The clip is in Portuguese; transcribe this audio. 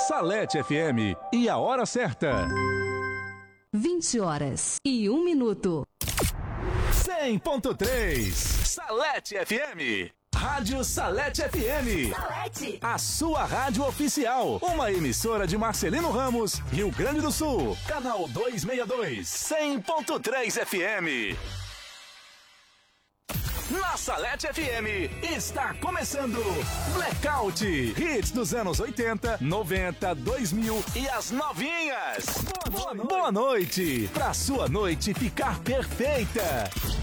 Salete FM e a hora certa. 20h01. 100.3 Salete FM. Rádio Salete FM. Salete. A sua rádio oficial. Uma emissora de Marcelino Ramos, Rio Grande do Sul. Canal 262. 100.3 FM. Na Salete FM está começando Blackout, hits dos anos 80, 90, 2000 e as novinhas. Boa noite, pra sua noite ficar perfeita.